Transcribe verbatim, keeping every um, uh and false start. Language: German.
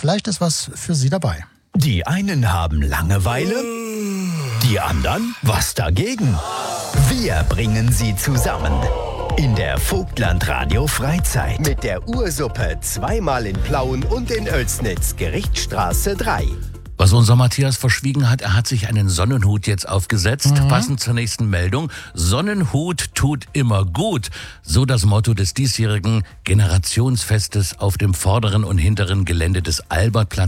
Vielleicht ist was für Sie dabei. Die einen haben Langeweile, die anderen was dagegen. Wir bringen sie zusammen in der Vogtland Radio Freizeit mit der Ursuppe zweimal in Plauen und in Oelsnitz, Gerichtsstraße drei. Was unser Matthias verschwiegen hat, er hat sich einen Sonnenhut jetzt aufgesetzt. Mhm. Passend zur nächsten Meldung. Sonnenhut tut immer gut. So das Motto des diesjährigen Generationsfestes auf dem vorderen und hinteren Gelände des Albertplatz